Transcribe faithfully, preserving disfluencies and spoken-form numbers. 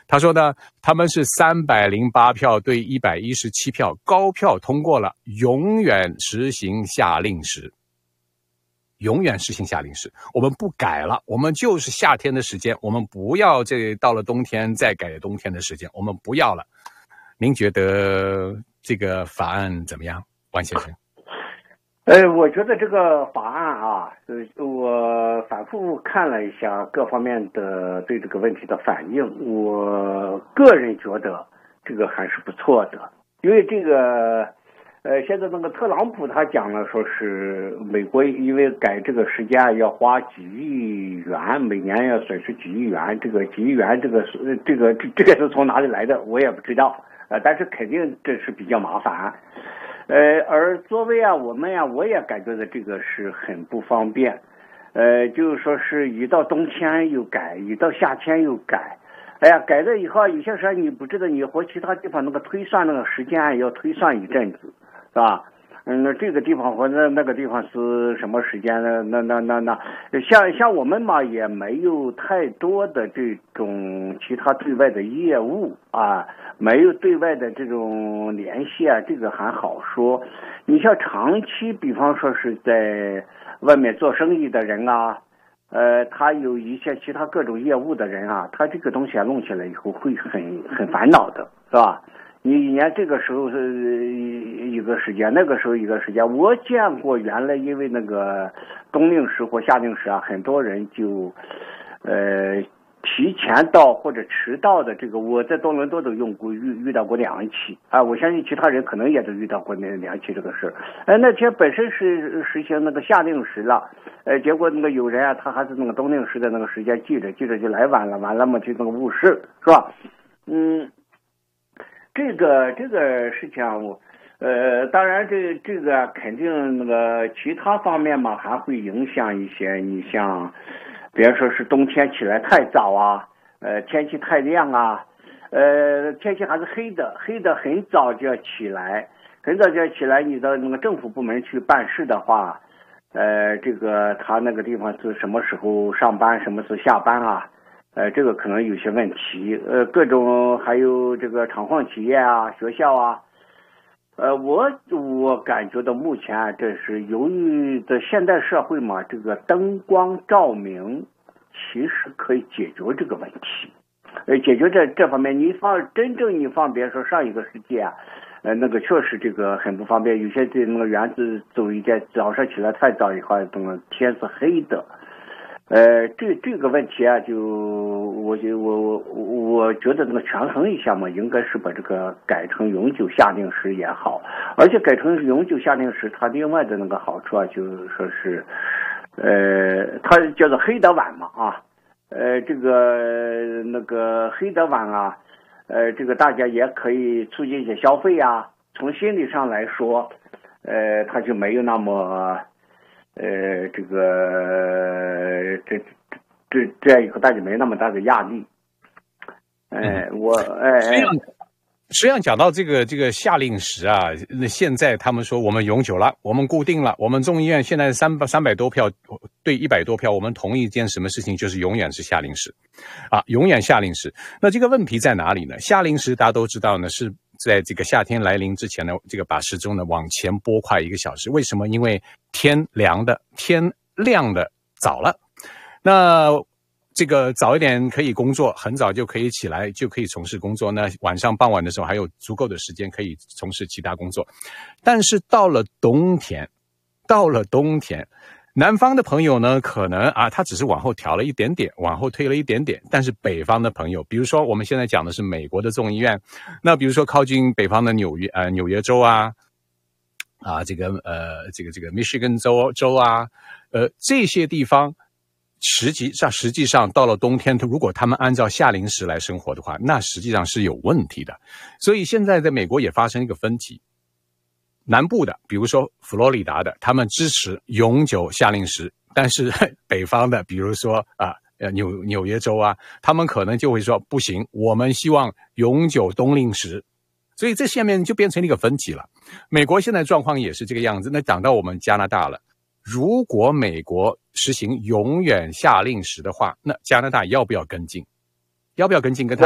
他说呢，他们是三百零八票对一百一十七票高票通过了永远实行夏令时。永远实行夏令时，我们不改了，我们就是夏天的时间，我们不要这到了冬天再改冬天的时间，我们不要了。您觉得这个法案怎么样，万先生？ 呃，我觉得这个法案啊，呃，我反复看了一下各方面的对这个问题的反应，我个人觉得这个还是不错的，因为这个。呃，现在那个特朗普他讲了，说是美国因为改这个时间要花几亿元，每年要损失几亿元，这个几亿元这个这个这这个是从哪里来的，我也不知道，呃，但是肯定这是比较麻烦。呃，而作为啊我们呀、啊，我也感觉到这个是很不方便，呃，就是说是一到冬天又改，一到夏天又改。哎呀，改了以后，有些时候你不知道，你和其他地方那个推算那个时间要推算一阵子，是吧？嗯，那这个地方和那那个地方是什么时间呢？那那那那，像像我们嘛，也没有太多的这种其他对外的业务啊，没有对外的这种联系啊，这个还好说。你像长期，比方说是在外面做生意的人啊。呃，他有一些其他各种业务的人啊，他这个东西啊弄起来以后会很很烦恼的，是吧？你一年这个时候是一个时间，那个时候一个时间。我见过原来因为那个冬令时或夏令时啊，很多人就呃提前到或者迟到的，这个我在多伦多都用过遇遇到过两起啊，我相信其他人可能也都遇到过那两起这个事。呃，那天本身是实行那个夏令时了，呃，结果那个有人啊，他还是那个冬令时的那个时间记着，记着就来晚了，完了嘛就那个误事，是吧？嗯，这个这个事情啊，我呃，当然这这个肯定那个其他方面嘛，还会影响一些，你像。比如说是冬天起来太早啊，呃，天气太亮啊，呃，天气还是黑的，黑的很早就要起来，很早就要起来。你到那个政府部门去办事的话，呃，这个他那个地方是什么时候上班，什么时候下班啊？呃，这个可能有些问题。呃，各种还有这个厂矿企业啊、学校啊。呃，我我感觉到目前这是由于的现代社会嘛，这个灯光照明其实可以解决这个问题，呃，解决这这方面。你放真正你放，别说上一个世纪啊，呃，那个确实这个很不方便。有些这那个园子走一天，早上起来太早以后，那个天是黑的。呃，这这个问题啊，就我就我我我觉得那个权衡一下嘛，应该是把这个改成永久夏令时也好，而且改成永久夏令时，它另外的那个好处啊，就是说是，呃，它叫做黑的晚嘛啊，呃，这个那个黑的晚啊，呃，这个大家也可以促进一些消费啊，从心理上来说，呃，它就没有那么。呃，这个这这这样以后大家没那么大的压力。哎，我哎哎， 实际上讲到这个这个夏令时啊，那现在他们说我们永久了，我们固定了，我们众议院现在三百三百多票对一百多票，我们同意一件什么事情，就是永远是夏令时，啊，永远夏令时。那这个问题在哪里呢？夏令时大家都知道呢，是在这个夏天来临之前呢，这个把时钟呢往前拨快一个小时。为什么？因为天凉的天亮的早了，那这个早一点可以工作，很早就可以起来，就可以从事工作。那晚上傍晚的时候还有足够的时间可以从事其他工作。但是到了冬天，到了冬天，南方的朋友呢，可能啊，他只是往后调了一点点，往后推了一点点。但是北方的朋友，比如说我们现在讲的是美国的众议院，那比如说靠近北方的纽约呃纽约州啊。啊，这个呃，这个这个 Michigan 州州啊，呃，这些地方，实际上实际上到了冬天，如果他们按照夏令时来生活的话，那实际上是有问题的。所以现在在美国也发生一个分歧，南部的，比如说佛罗里达的，他们支持永久夏令时，但是北方的，比如说啊，呃纽纽约州啊，他们可能就会说不行，我们希望永久冬令时。所以这下面就变成了一个分歧了。美国现在状况也是这个样子。那讲到我们加拿大了，如果美国实行永远夏令时的话，那加拿大要不要跟进？要不要跟进？跟他